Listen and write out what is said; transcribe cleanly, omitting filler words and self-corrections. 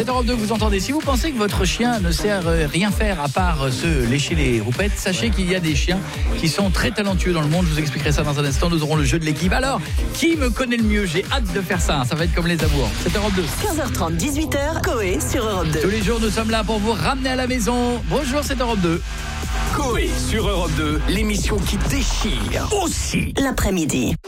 C'est Europe 2, vous entendez. Si vous pensez que votre chien ne sert rien faire à part se lécher les roupettes, sachez qu'il y a des chiens qui sont très talentueux dans le monde. Je vous expliquerai ça dans un instant. Nous aurons le jeu de l'équipe. Alors, qui me connaît le mieux? J'ai hâte de faire ça. Ça va être comme les amours. C'est Europe 2. 15h30, 18h, Coé sur Europe 2. Tous les jours, nous sommes là pour vous ramener à la maison. Bonjour, c'est Europe 2. Coé sur Europe 2, l'émission qui déchire aussi L'après-midi.